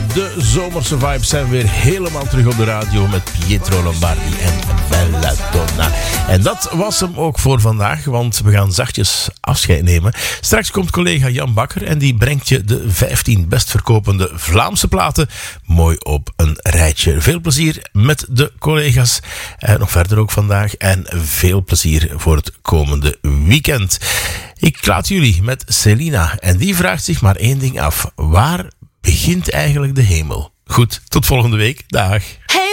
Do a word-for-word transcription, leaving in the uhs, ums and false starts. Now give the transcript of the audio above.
de zomerse vibes zijn weer helemaal terug op de radio met Pietro Lombardi en Belladonna. En dat was hem ook voor vandaag, want we gaan zachtjes afscheid nemen. Straks komt collega Jan Bakker en die brengt je de vijftien best verkopende Vlaamse platen mooi op een rijtje. Veel plezier met de collega's, eh, nog verder ook vandaag, en veel plezier voor het komende weekend. Ik laat jullie met Selina en die vraagt zich maar één ding af. Waar begint eigenlijk de hemel? Goed, tot volgende week. Dag.